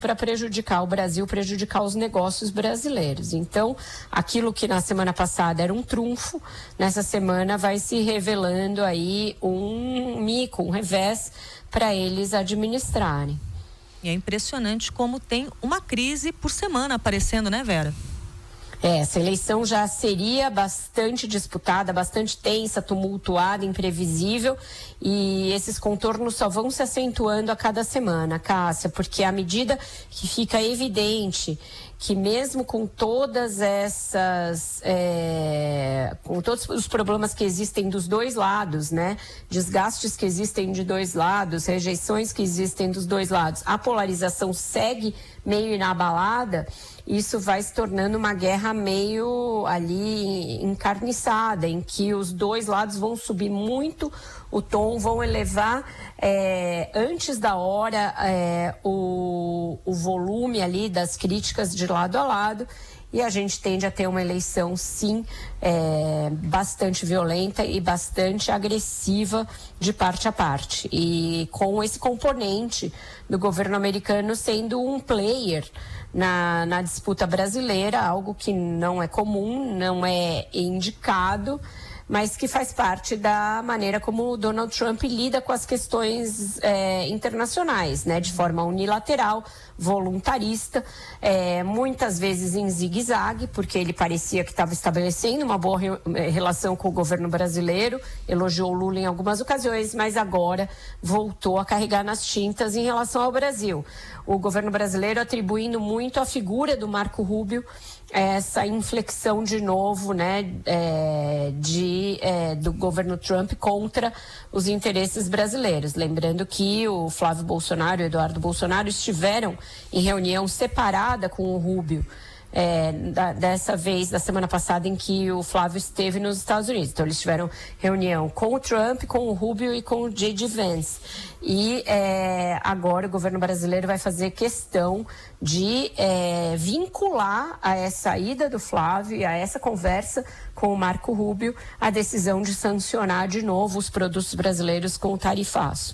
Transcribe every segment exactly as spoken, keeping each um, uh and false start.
para prejudicar o Brasil, prejudicar os negócios brasileiros. Então, aquilo que na semana passada era um trunfo, nessa semana vai se revelando aí um mico, um revés para eles administrarem. E é impressionante como tem uma crise por semana aparecendo, né, Vera? É, essa eleição já seria bastante disputada, bastante tensa, tumultuada, imprevisível, e esses contornos só vão se acentuando a cada semana, Cássia, porque à medida que fica evidente que mesmo com todas essas, é, com todos os problemas que existem dos dois lados, né, desgastes que existem de dois lados, rejeições que existem dos dois lados, a polarização segue meio inabalada, isso vai se tornando uma guerra meio ali encarniçada, em que os dois lados vão subir muito o tom, vão elevar é, antes da hora é, o, o volume ali das críticas de lado a lado, e a gente tende a ter uma eleição, sim, é, bastante violenta e bastante agressiva de parte a parte. E com esse componente do governo americano sendo um player na, na disputa brasileira, algo que não é comum, não é indicado, mas que faz parte da maneira como o Donald Trump lida com as questões é, internacionais, né, de forma unilateral, voluntarista, é, muitas vezes em zigue-zague, porque ele parecia que estava estabelecendo uma boa re- relação com o governo brasileiro, elogiou Lula em algumas ocasiões, mas agora voltou a carregar nas tintas em relação ao Brasil. O governo brasileiro atribuindo muito à figura do Marco Rubio essa inflexão de novo, né, é, de, é, do governo Trump contra os interesses brasileiros. Lembrando que o Flávio Bolsonaro e o Eduardo Bolsonaro estiveram em reunião separada com o Rubio, é, da, dessa vez, da semana passada, em que o Flávio esteve nos Estados Unidos. Então, eles tiveram reunião com o Trump, com o Rubio e com o J D Vance. E é, agora o governo brasileiro vai fazer questão de é, vincular a essa ida do Flávio e a essa conversa com o Marco Rubio a decisão de sancionar de novo os produtos brasileiros com o tarifaço.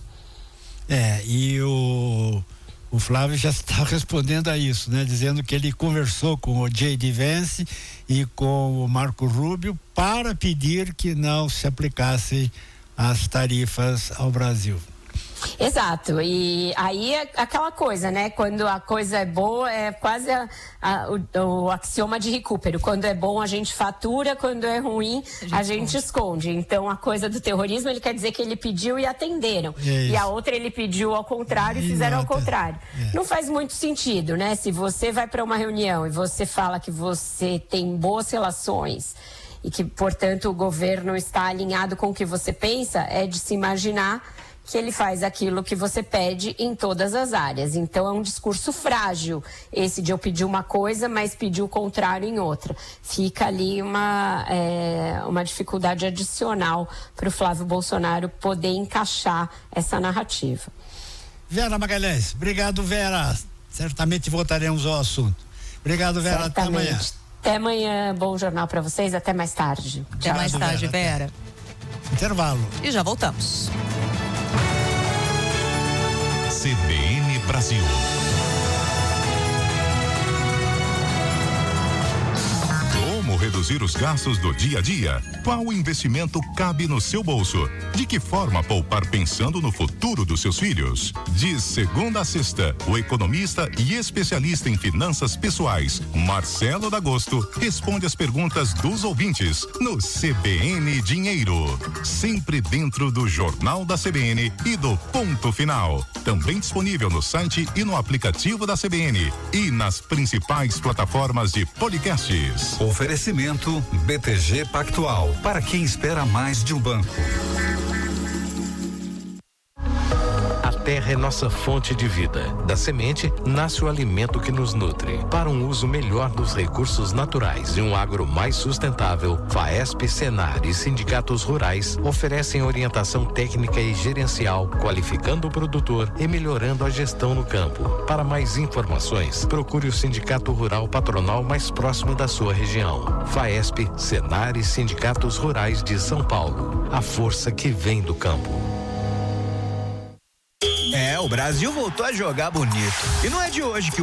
É, e o... O Flávio já está respondendo a isso, né? Dizendo que ele conversou com o J D Vance e com o Marco Rubio para pedir que não se aplicassem as tarifas ao Brasil. Exato, e aí é aquela coisa, né, quando a coisa é boa, é quase a, a, o, o axioma de recupero, quando é bom a gente fatura, quando é ruim a gente, a gente esconde. Então a coisa do terrorismo, ele quer dizer que ele pediu e atenderam, é e a outra ele pediu ao contrário e, e fizeram nota. ao contrário. É. Não faz muito sentido, né, se você vai para uma reunião e você fala que você tem boas relações e que, portanto, o governo está alinhado com o que você pensa, é de se imaginar que ele faz aquilo que você pede em todas as áreas. Então é um discurso frágil, esse de eu pedir uma coisa, mas pedir o contrário em outra. Fica ali uma, é, uma dificuldade adicional para o Flávio Bolsonaro poder encaixar essa narrativa. Vera Magalhães, obrigado, Vera. Certamente voltaremos ao assunto. Obrigado, Vera. Certamente. Até amanhã. Até amanhã, bom jornal para vocês, até mais tarde. Até mais tarde, Vera. Intervalo. E já voltamos. C B N Brasil. Como reduzir os gastos do dia a dia? Qual investimento cabe no seu bolso? De que forma poupar pensando no futuro dos seus filhos? De segunda a sexta, o economista e especialista em finanças pessoais, Marcelo D'Agosto, responde as perguntas dos ouvintes no C B N Dinheiro. Sempre dentro do Jornal da C B N e do Ponto Final. Também disponível no site e no aplicativo da C B N e nas principais plataformas de podcasts. Oferecimento B T G Pactual, para quem espera mais de um banco. A terra é nossa fonte de vida. Da semente nasce o alimento que nos nutre. Para um uso melhor dos recursos naturais e um agro mais sustentável, FAESP, Senar e sindicatos rurais oferecem orientação técnica e gerencial, qualificando o produtor e melhorando a gestão no campo. Para mais informações, procure o sindicato rural patronal mais próximo da sua região. FAESP, Senar e sindicatos rurais de São Paulo. A força que vem do campo. É, o Brasil voltou a jogar bonito. E não é de hoje que o